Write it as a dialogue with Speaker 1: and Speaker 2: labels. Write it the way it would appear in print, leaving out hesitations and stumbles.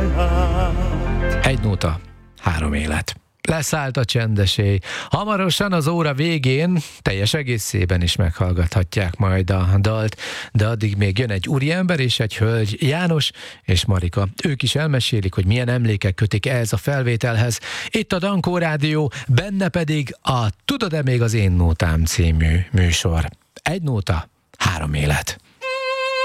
Speaker 1: Egy nóta, 3 élet. Leszállt a csendesély. Hamarosan az óra végén teljes egészében is meghallgathatják majd a dalt, de addig még jön egy úriember és egy hölgy, János és Marika. Ők is elmesélik, hogy milyen emlékek kötik ehhez a felvételhez. Itt a Dankó Rádió, benne pedig a Tudod-e még az én nótám című műsor. Egy nóta, 3 élet.